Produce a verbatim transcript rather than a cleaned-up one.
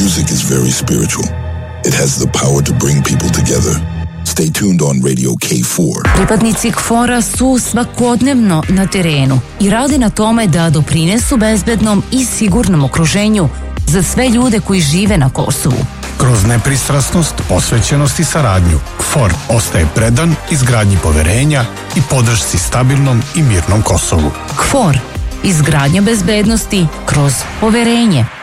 music is very spiritual. It has the power to bring people together. Stay tuned on Radio K four. Pripadnici K four-a su svakodnevno na terenu i rade na tome da doprinesu bezbednom i sigurnom okruženju za sve ljude koji žive na Kosovu. Kroz nepristrasnost, posvećenost i saradnju, K four ostaje predan izgradnji poverenja i podršci stabilnom i mirnom Kosovu. K four. Izgradnja bezbednosti kroz poverenje.